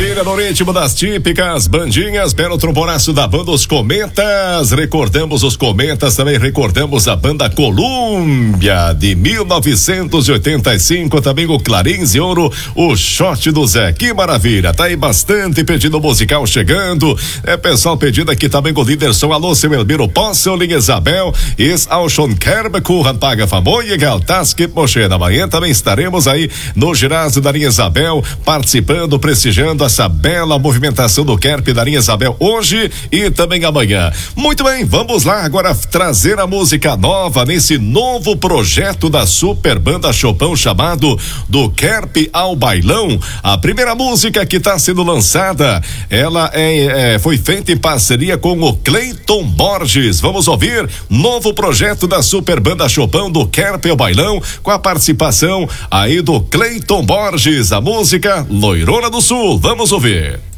Quinta-feira, no ritmo das típicas bandinhas, belo trombonaço da banda Os Cometas. Recordamos os Cometas, também recordamos a banda Colômbia de 1985, também o Clarins e Ouro, o Shot do Zé. Que maravilha, tá aí bastante pedido musical chegando. Pessoal pedindo aqui também com o líder som. Alô, seu Elmiro Posse, Linha Isabel, is Alshon Kerbe, Curran Paga Famoia, Galtaski, Mochena. Amanhã também estaremos aí no ginásio da Linha Isabel, participando, prestigiando essa bela movimentação do Kerp da Linha Isabel hoje e também amanhã. Muito bem, vamos lá agora trazer a música nova nesse novo projeto da Super Banda Chopão chamado Do Kerp ao Bailão. A primeira música que está sendo lançada, ela foi feita em parceria com o Cleiton Borges. Vamos ouvir novo projeto da Super Banda Chopão do Kerp ao Bailão com a participação aí do Cleiton Borges. A música Loirona do Sul. Vamos ouvir.